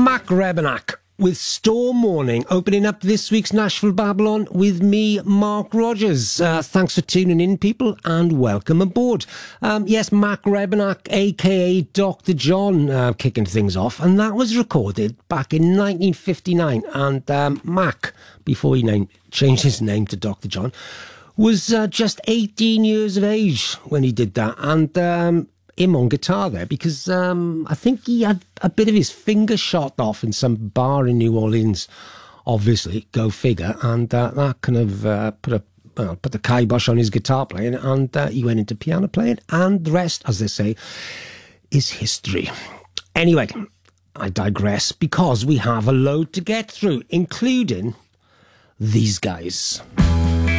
Mac Rebennack with Storm Morning, opening up this week's Nashville Babylon with me, Mark Rogers. Thanks for tuning in, people, and welcome aboard. Yes, Mac Rebennack, a.k.a. Dr. John, kicking things off, and that was recorded back in 1959, and Mac, before he changed his name to Dr. John, was just 18 years of age when he did that, and him on guitar there, because I think he had a bit of his finger shot off in some bar in New Orleans, obviously, go figure, and that kind of put the kibosh on his guitar playing, and he went into piano playing, and the rest, as they say, is history. Anyway, I digress, because we have a load to get through, including these guys.